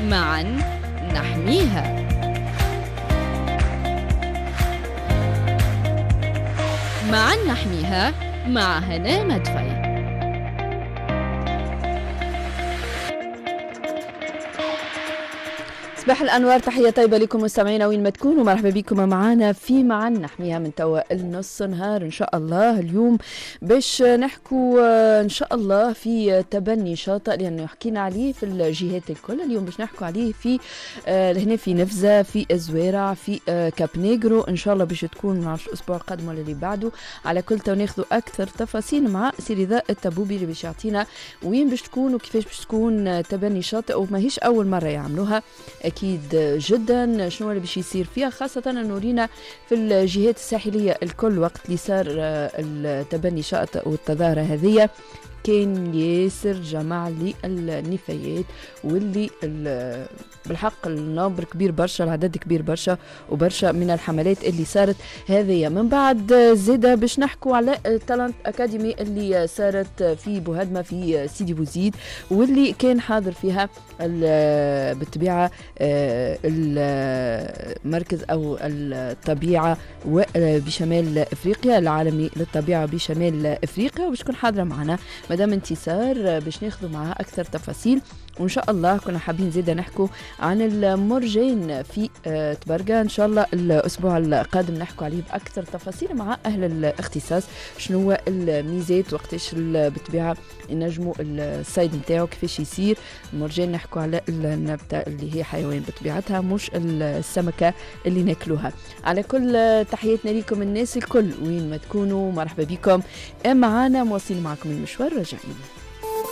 معا نحميها. معا نحميها مع هناء مدفعي. صباح الأنوار، تحية طيبة لكم مستمعينا وين ما تكونوا، مرحبا بكم معنا في معا نحميها من توا النص نهار إن شاء الله. اليوم باش نحكوا إن شاء الله في تبني شاطئ لأنه حكينا عليه في الجهات الكل. اليوم باش نحكوا عليه في هنا في نفزة، في الزويرع، في كاب نيجرو. إن شاء الله باش تكون مع الأسبوع القادم ولا اللي بعده. على كل تو ناخذوا أكثر تفاصيل مع سي رضا التبوبي اللي باش يعطينا وين باش تكون وكيفاش باش تكون تبني شاطئ، وماهيش أول مرة يعملوها أكيد جدا. شنو اللي باش يصير فيها، خاصة أنه رينا في الجهات الساحلية الكل وقت اللي صار التبني شاطئ والتظاهرة هذه كان ياسر جمع لي النفايات، واللي بالحق النمبر كبير برشا، العدد كبير برشا، وبرشا من الحملات اللي صارت هذه. من بعد زيدا باش نحكوا على التالنت اكاديمي اللي صارت في بوهدمة في سيدي بوزيد، واللي كان حاضر فيها بالطبيعة المركز أو الطبيعة بشمال أفريقيا، العالمي للطبيعة بشمال أفريقيا، وباش تكون حاضرة معنا مدام انتصار باش ناخذوا معها أكثر تفاصيل. وإن شاء الله كنا حابين زيدا نحكوا عن المرجان في تبرقة. إن شاء الله الأسبوع القادم نحكوا عليه بأكثر تفاصيل مع أهل الاختصاص، شنو هو الميزات وقتاش بالطبيعة ينجموا الصيد نتاعو كيفاش يصير. المرجان نحكوا على النبتة اللي هي حيوان بطبيعتها، مش السمكة اللي ناكلوها. على كل تحياتنا لكم الناس الكل وين ما تكونوا، مرحبا بكم معنا، مواصلين معكم المشوار، راجعين.